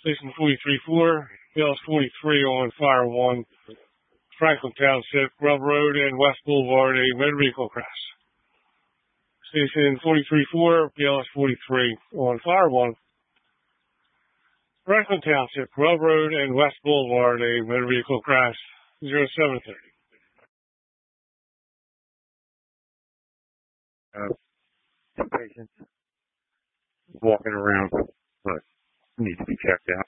Station 43-4, BLS 43 on Fire 1, Franklin Township, Grub Road and West Boulevard, a motor vehicle crash. Station 43-4, BLS 43 on Fire 1, Franklin Township, Grub Road and West Boulevard, a motor vehicle crash, 0730. Two patients walking around, but need to be checked out.